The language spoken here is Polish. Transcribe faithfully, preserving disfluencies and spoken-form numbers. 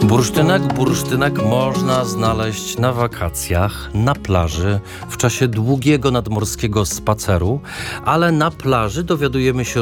Bursztynek, bursztynek można znaleźć na wakacjach, na plaży, w czasie długiego nadmorskiego spaceru, ale na plaży dowiadujemy się